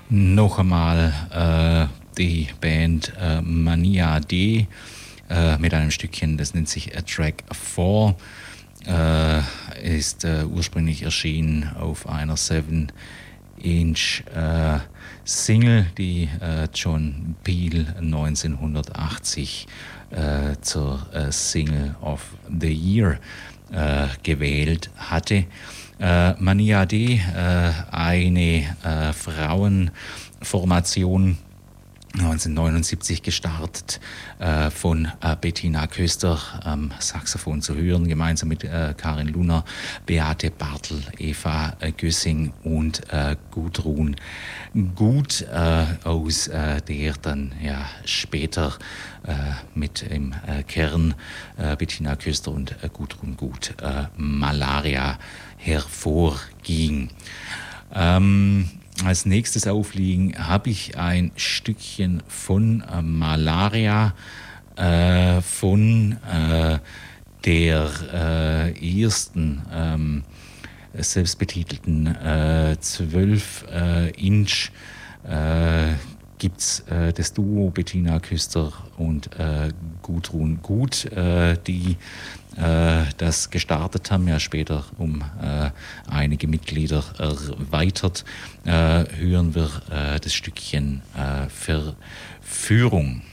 Noch einmal die Band Mania D mit einem Stückchen, das nennt sich A Track 4. Ist ursprünglich erschienen auf einer 7-Inch Single, die John Peel 1980 zur Single of the Year gewählt hatte. Mania D, eine Frauenformation, 1979 gestartet, von Bettina Köster am Saxophon zu hören, gemeinsam mit Karin Luner, Beate Bartel, Eva Gössing und Gudrun Gut, aus der dann ja später mit im Kern Bettina Köster und Gudrun Gut Malaria hervorging. Als nächstes aufliegen habe ich ein Stückchen von Malaria, von der ersten selbstbetitelten 12-Inch gibt es das Duo Bettina Küster und Gudrun Gut, die das gestartet haben, ja später um einige Mitglieder erweitert, hören wir das Stückchen Verführung.